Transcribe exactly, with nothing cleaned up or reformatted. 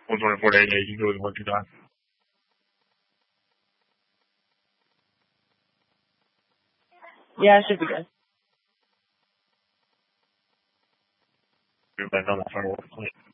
one twenty-four to eighty-eight, you can go with one two nine. Yeah, it should be good. Go back on the firewall.